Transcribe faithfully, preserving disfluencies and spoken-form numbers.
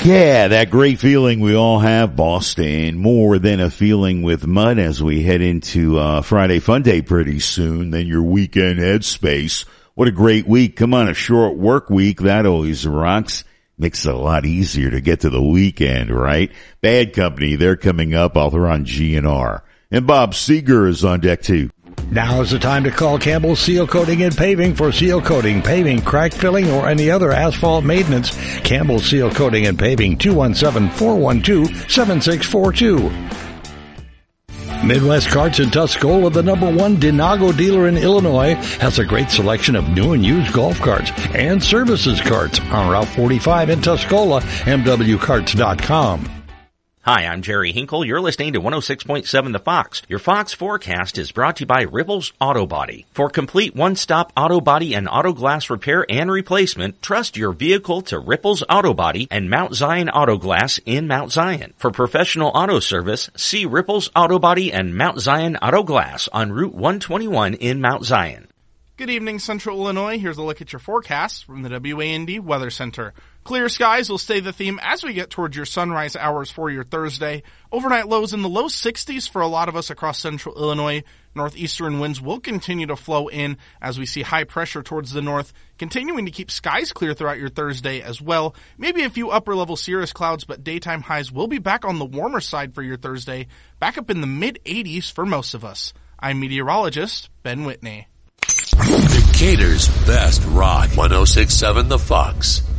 Yeah, that great feeling we all have, Boston. More than a feeling with mud as we head into uh Friday Fun Day pretty soon. Then your weekend headspace. What a great week. Come on, a short work week. That always rocks. Makes it a lot easier to get to the weekend, right? Bad Company, they're coming up. Author on G N R. And Bob Seeger is on deck too. Now is the time to call Campbell Seal Coating and Paving for seal coating, paving, crack filling, or any other asphalt maintenance. Campbell Seal Coating and Paving, two one seven, four one two, seven six four two. Midwest Carts in Tuscola, the number one Denago dealer in Illinois, has a great selection of new and used golf carts and services carts on Route forty-five in Tuscola, m w carts dot com. Hi, I'm Jerry Hinkle. You're listening to one oh six point seven The Fox. Your Fox forecast is brought to you by Ripples Auto Body. For complete one-stop auto body and auto glass repair and replacement, trust your vehicle to Ripples Auto Body and Mount Zion Auto Glass in Mount Zion. For professional auto service, see Ripples Auto Body and Mount Zion Auto Glass on Route one twenty-one in Mount Zion. Good evening, Central Illinois. Here's a look at your forecast from the W A N D Weather Center. Clear skies will stay the theme as we get towards your sunrise hours for your Thursday. Overnight lows in the low sixties for a lot of us across Central Illinois. Northeastern winds will continue to flow in as we see high pressure towards the north, continuing to keep skies clear throughout your Thursday as well. Maybe a few upper-level cirrus clouds, but daytime highs will be back on the warmer side for your Thursday, back up in the mid-eighties for most of us. I'm meteorologist Ben Whitney. Decatur's best rock, one oh six point seven The Fox.